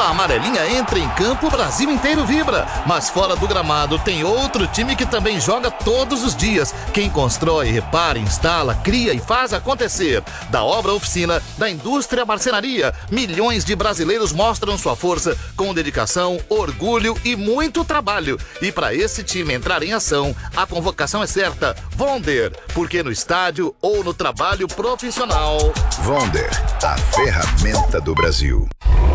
a amarelinha entra em campo, o Brasil inteiro vibra. Mas fora do gramado tem outro time que também joga todos os dias. Quem constrói, repara, instala, cria e faz acontecer. Da obra à oficina, da indústria à marcenaria, milhões de brasileiros mostram sua força com dedicação, orgulho e muito trabalho. E para esse time entrar em ação, a convocação é certa. Vonder, porque no estádio ou no trabalho profissional. Vonder, a ferramenta do Brasil.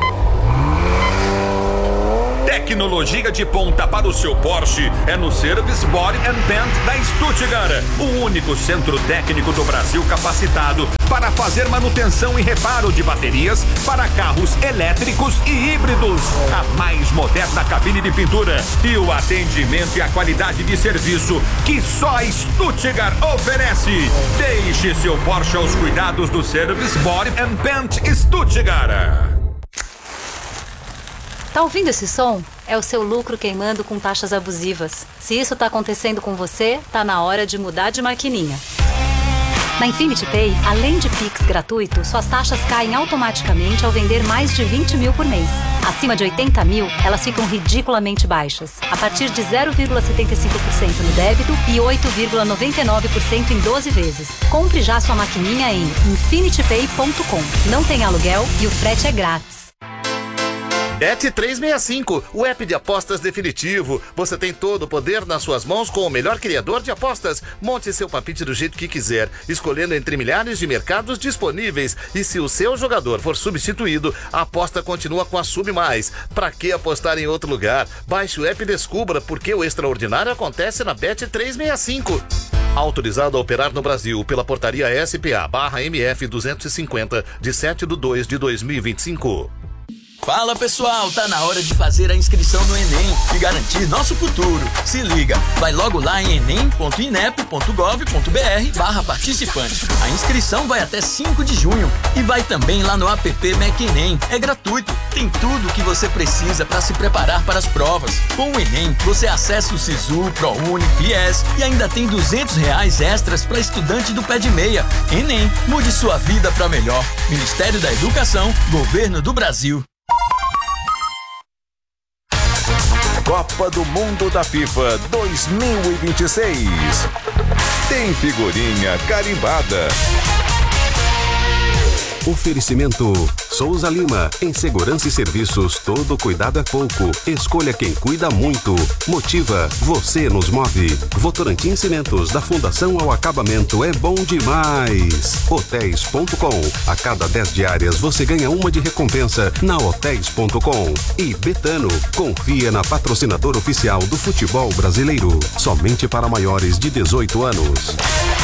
Tecnologia de ponta para o seu Porsche é no Service Body and Paint da Stuttgart, o único centro técnico do Brasil capacitado para fazer manutenção e reparo de baterias para carros elétricos e híbridos. A mais moderna cabine de pintura e o atendimento e a qualidade de serviço que só a Stuttgart oferece. Deixe seu Porsche aos cuidados do Service Body and Paint Stuttgart. Tá ouvindo esse som? É o seu lucro queimando com taxas abusivas. Se isso tá acontecendo com você, tá na hora de mudar de maquininha. Na Infinity Pay, além de Pix gratuito, suas taxas caem automaticamente ao vender mais de 20 mil por mês. Acima de 80 mil, elas ficam ridiculamente baixas, a partir de 0,75% no débito e 8,99% em 12 vezes. Compre já sua maquininha em infinitypay.com. Não tem aluguel e o frete é grátis. Bet365, o app de apostas definitivo. Você tem todo o poder nas suas mãos com o melhor criador de apostas. Monte seu palpite do jeito que quiser, escolhendo entre milhares de mercados disponíveis. E se o seu jogador for substituído, a aposta continua com a Sub+. Pra que apostar em outro lugar? Baixe o app e descubra porque o extraordinário acontece na Bet365. Autorizado a operar no Brasil pela portaria SPA/MF 250 de 7/2/2025. Fala pessoal, tá na hora de fazer a inscrição no Enem e garantir nosso futuro. Se liga, vai logo lá em enem.inep.gov.br/participante. A inscrição vai até 5 de junho e vai também lá no app MacEnem. É gratuito, tem tudo o que você precisa para se preparar para as provas. Com o Enem, você acessa o Sisu, ProUni, FIES e ainda tem R$200 extras para estudante do pé de meia. Enem, mude sua vida para melhor. Ministério da Educação, Governo do Brasil. Copa do Mundo da FIFA 2026. Tem figurinha carimbada. Oferecimento Souza Lima. Em segurança e serviços, todo cuidado é pouco. Escolha quem cuida muito. Motiva, você nos move. Votorantim Cimentos, da fundação ao acabamento, é bom demais. Hotéis.com. A cada 10 diárias você ganha uma de recompensa na Hotéis.com. E Betano, confia na patrocinadora oficial do futebol brasileiro. Somente para maiores de 18 anos.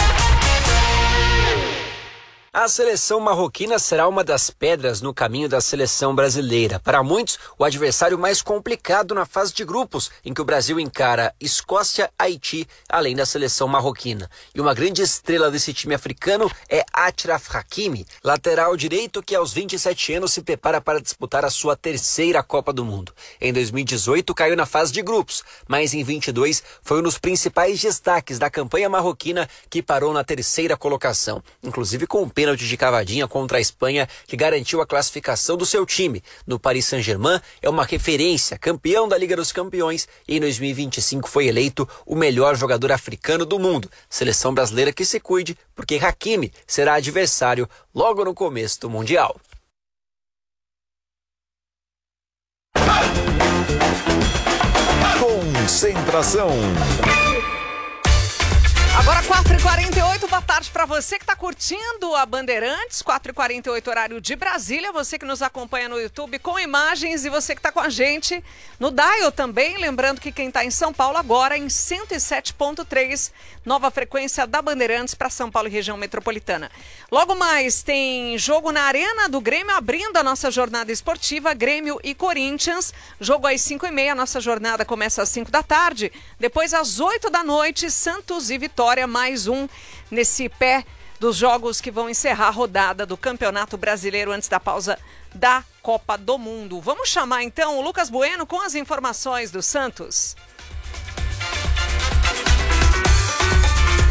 A seleção marroquina será uma das pedras no caminho da seleção brasileira. Para muitos, o adversário mais complicado na fase de grupos, em que o Brasil encara Escócia, Haiti, além da seleção marroquina. E uma grande estrela desse time africano é Achraf Hakimi, lateral direito que aos 27 anos se prepara para disputar a sua terceira Copa do Mundo. Em 2018 caiu na fase de grupos, mas em 22 foi um dos principais destaques da campanha marroquina que parou na terceira colocação, inclusive com o pênalti de cavadinha contra a Espanha, que garantiu a classificação do seu time. No Paris Saint-Germain, é uma referência, campeão da Liga dos Campeões, e em 2025 foi eleito o melhor jogador africano do mundo. Seleção brasileira que se cuide, porque Hakimi será adversário logo no começo do Mundial. Concentração. Agora 4h48, boa tarde para você que está curtindo a Bandeirantes, 4h48 horário de Brasília, você que nos acompanha no YouTube com imagens e você que está com a gente no Dial também, lembrando que quem está em São Paulo agora em 107.3, nova frequência da Bandeirantes para São Paulo e região metropolitana. Logo mais tem jogo na Arena do Grêmio, abrindo a nossa jornada esportiva, Grêmio e Corinthians, jogo às 5h30, a nossa jornada começa às 5 da tarde, depois às 8 da noite, Santos e Vitória, mais um nesse pé dos jogos que vão encerrar a rodada do Campeonato Brasileiro antes da pausa da Copa do Mundo. Vamos chamar então o Lucas Bueno com as informações do Santos.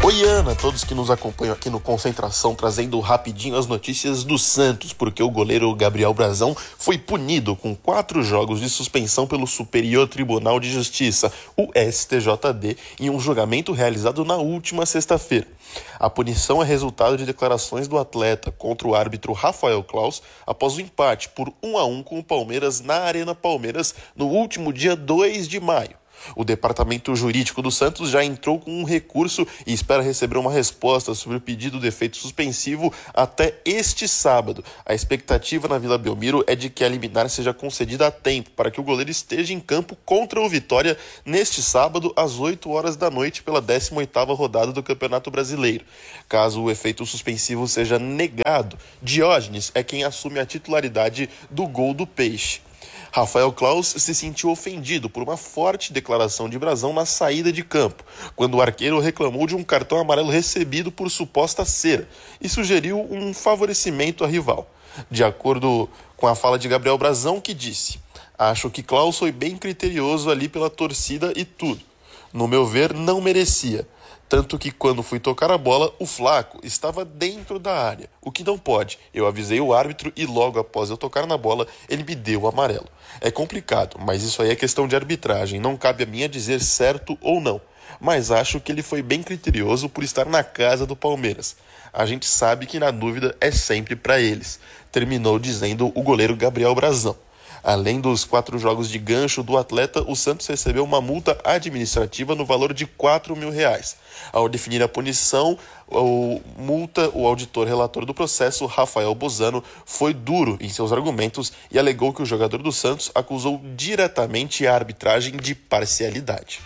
Oi, Ana, todos que nos acompanham aqui no Concentração, trazendo rapidinho as notícias do Santos, porque o goleiro Gabriel Brazão foi punido com 4 jogos de suspensão pelo Superior Tribunal de Justiça, o STJD, em um julgamento realizado na última sexta-feira. A punição é resultado de declarações do atleta contra o árbitro Rafael Claus após o empate por 1-1 com o Palmeiras na Arena Palmeiras no último dia 2 de maio. O departamento jurídico do Santos já entrou com um recurso e espera receber uma resposta sobre o pedido de efeito suspensivo até este sábado. A expectativa na Vila Belmiro é de que a liminar seja concedida a tempo para que o goleiro esteja em campo contra o Vitória neste sábado às 8 horas da noite pela 18ª rodada do Campeonato Brasileiro. Caso o efeito suspensivo seja negado, Diógenes é quem assume a titularidade do gol do Peixe. Rafael Claus se sentiu ofendido por uma forte declaração de Brazão na saída de campo, quando o arqueiro reclamou de um cartão amarelo recebido por suposta cera e sugeriu um favorecimento à rival. De acordo com a fala de Gabriel Brazão, que disse: "Acho que Claus foi bem criterioso ali pela torcida e tudo. No meu ver, não merecia. Tanto que quando fui tocar a bola, o Flaco estava dentro da área, o que não pode. Eu avisei o árbitro e logo após eu tocar na bola, ele me deu o amarelo. É complicado, mas isso aí é questão de arbitragem, não cabe a mim dizer certo ou não. Mas acho que ele foi bem criterioso por estar na casa do Palmeiras. A gente sabe que na dúvida é sempre para eles", terminou dizendo o goleiro Gabriel Brazão. Além dos 4 jogos de gancho do atleta, o Santos recebeu uma multa administrativa no valor de R$4 mil. Ao definir a punição, o auditor relator do processo, Rafael Bozano, foi duro em seus argumentos e alegou que o jogador do Santos acusou diretamente a arbitragem de parcialidade.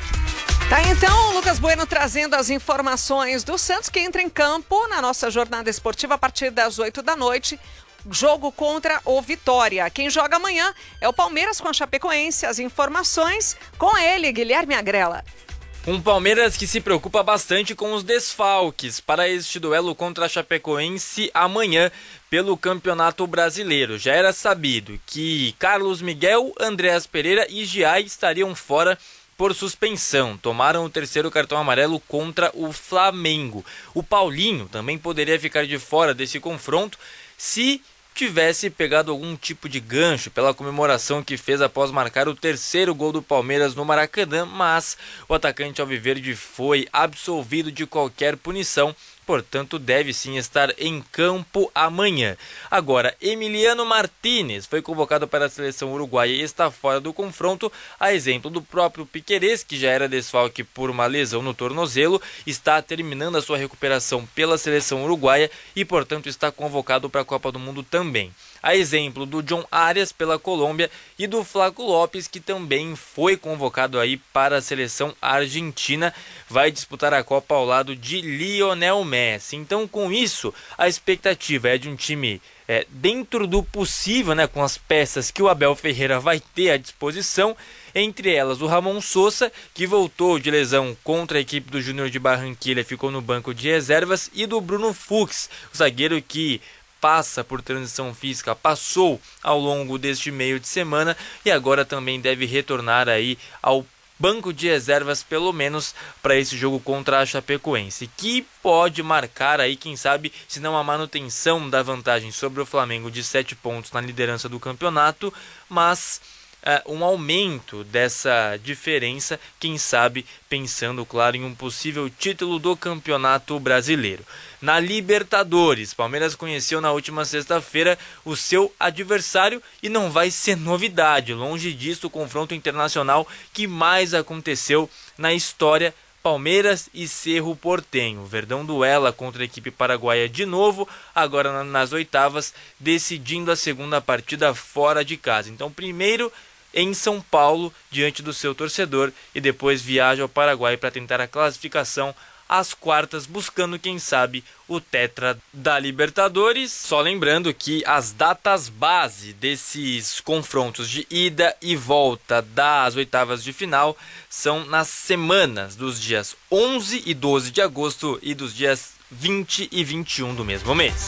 Tá, então, Lucas Bueno trazendo as informações do Santos, que entra em campo na nossa jornada esportiva a partir das 8 da noite. Jogo contra o Vitória. Quem joga amanhã é o Palmeiras com a Chapecoense. As informações com ele, Guilherme Agrela. Um Palmeiras que se preocupa bastante com os desfalques para este duelo contra a Chapecoense amanhã pelo Campeonato Brasileiro. Já era sabido que Carlos Miguel, Andréas Pereira e Giai estariam fora por suspensão. Tomaram o 3º cartão amarelo contra o Flamengo. O Paulinho também poderia ficar de fora desse confronto se tivesse pegado algum tipo de gancho pela comemoração que fez após marcar o 3º gol do Palmeiras no Maracanã, mas o atacante alviverde foi absolvido de qualquer punição, portanto deve sim estar em campo amanhã. Agora, Emiliano Martínez foi convocado para a seleção uruguaia e está fora do confronto, a exemplo do próprio Piquerez, que já era desfalque por uma lesão no tornozelo, está terminando a sua recuperação pela seleção uruguaia e, portanto, está convocado para a Copa do Mundo também. A exemplo do John Arias pela Colômbia e do Flaco Lopes, que também foi convocado aí para a seleção argentina, vai disputar a Copa ao lado de Lionel Messi. Então, com isso, a expectativa é de um time dentro do possível, né, com as peças que o Abel Ferreira vai ter à disposição, entre elas o Ramon Sosa, que voltou de lesão contra a equipe do Júnior de Barranquilla, ficou no banco de reservas, e do Bruno Fux, o zagueiro que passa por transição física, passou ao longo deste meio de semana e agora também deve retornar aí ao banco de reservas, pelo menos para esse jogo contra a Chapecoense, que pode marcar aí, quem sabe, se não a manutenção da vantagem sobre o Flamengo de 7 pontos na liderança do campeonato, mas um aumento dessa diferença, quem sabe pensando, claro, em um possível título do Campeonato Brasileiro. Na Libertadores, Palmeiras conheceu na última sexta-feira o seu adversário e não vai ser novidade, longe disso, o confronto internacional que mais aconteceu na história. Palmeiras e Cerro Porteño. O Verdão duela contra a equipe paraguaia de novo, agora nas oitavas, decidindo a segunda partida fora de casa. Então, primeiro em São Paulo, diante do seu torcedor, e depois viaja ao Paraguai para tentar a classificação às quartas, buscando, quem sabe, o tetra da Libertadores. Só lembrando que as datas base desses confrontos de ida e volta das oitavas de final são nas semanas dos dias 11 e 12 de agosto e dos dias 20 e 21 do mesmo mês.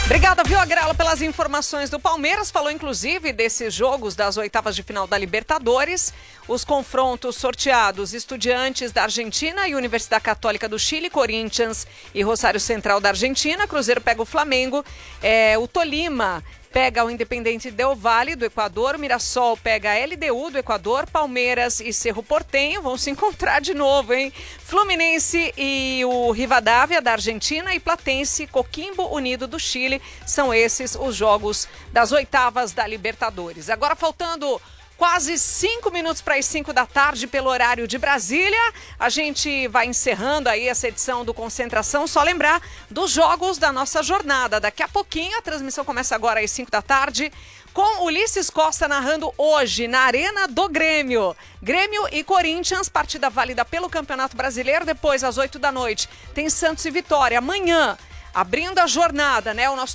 Obrigada, viu, Agrela, pelas informações do Palmeiras. Falou, inclusive, desses jogos das oitavas de final da Libertadores. Os confrontos sorteados: Estudiantes da Argentina e Universidade Católica do Chile, Corinthians e Rosário Central da Argentina. Cruzeiro pega o Flamengo. O Tolima pega o Independente Del Valle do Equador, Mirassol pega a LDU do Equador, Palmeiras e Cerro Porteño vão se encontrar de novo, hein? Fluminense e o Rivadavia da Argentina e Platense, Coquimbo Unido do Chile. São esses os jogos das oitavas da Libertadores. Agora faltando quase 5 minutos para as 5 da tarde pelo horário de Brasília. A gente vai encerrando aí essa edição do Concentração. Só lembrar dos jogos da nossa jornada. Daqui a pouquinho, a transmissão começa agora às 5 da tarde, com Ulisses Costa narrando hoje na Arena do Grêmio. Grêmio e Corinthians, partida válida pelo Campeonato Brasileiro. Depois, às 8 da noite, tem Santos e Vitória. Amanhã, abrindo a jornada, né? O nosso